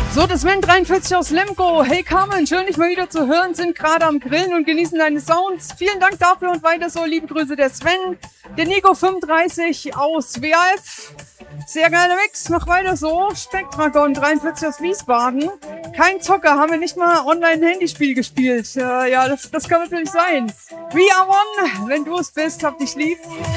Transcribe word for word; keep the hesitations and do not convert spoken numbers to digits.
So, das Sven dreiundvierzig aus Lemgo. Hey Carmen, schön dich mal wieder zu hören, sind gerade am Grillen und genießen deine Sounds. Vielen Dank dafür und weiter so. Liebe Grüße der Sven. Der Nico fünfunddreißig aus W A F. Sehr geiler Mix, mach weiter so. Spektragon dreiundvierzig aus Wiesbaden. Kein Zocker, haben wir nicht mal Online-Handyspiel gespielt. Äh, ja, das, das kann natürlich sein. We are one, wenn du es bist, hab dich lieb.